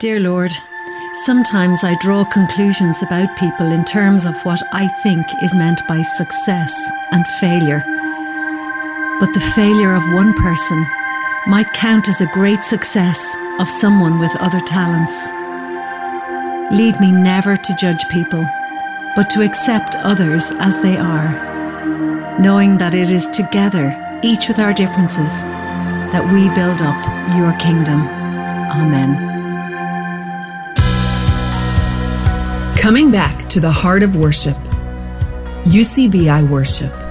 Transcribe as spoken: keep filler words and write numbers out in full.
Dear Lord, sometimes I draw conclusions about people in terms of what I think is meant by success and failure. But the failure of one person might count as a great success of someone with other talents. Lead me never to judge people, but to accept others as they are, knowing that it is together, each with our differences, that we build up your kingdom. Amen. Coming back to the heart of worship. U C B I Worship.